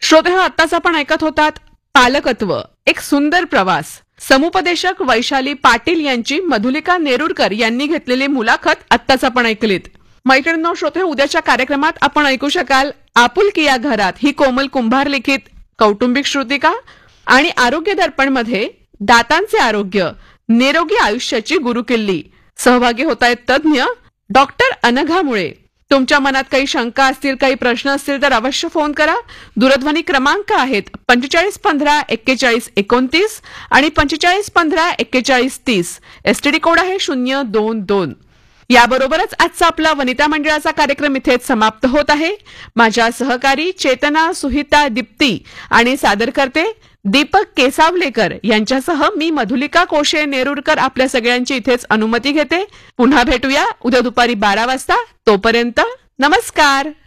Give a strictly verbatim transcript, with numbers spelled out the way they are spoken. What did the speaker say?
श्रोते हो, आत्ताच आपण ऐकत होतात पालकत्व एक सुंदर प्रवास. समुपदेशक वैशाली पाटील यांची मधुलिका नेरुरकर यांनी घेतलेली मुलाखत आत्ताच आपण ऐकलीत. मैत्रिणींनो, श्रोते हो, उद्याच्या कार्यक्रमात आपण ऐकू शकाल आपुलकी या घरात ही कोमल कुंभार लिखित कौटुंबिक श्रुतिका आणि आरोग्य दर्पण मध्ये दातांचे आरोग्य निरोगी आयुष्याची गुरुकिल्ली. सहभागी होत आहेत तज्ञ डॉक्टर अनघा मुळे. तुमच्या मनात काही शंका असतील, काही प्रश्न असतील तर अवश्य फोन करा. दूरध्वनी क्रमांक आहेत पंचेचाळीस पंधरा एक्केचाळीस एकोणतीस आणि पंचेचाळीस पंधरा एक्केचाळीस तीस. एसटीडी कोड आहे शून्य दोन दोन. याबरोबरच आजचा आपला वनिता मंडळाचा कार्यक्रम इथेच समाप्त होत आहे. माझ्या सहकारी चेतना, सुहिता, दीप्ती आणि सादर करते दीपक केसावलेकर यांच्यासह मी मधुलिका कोशे नेरुरकर आपल्या सगळ्यांची इथेच अनुमती घेते. पुन्हा भेटूया उद्या दुपारी बारा वाजता. तोपर्यंत नमस्कार.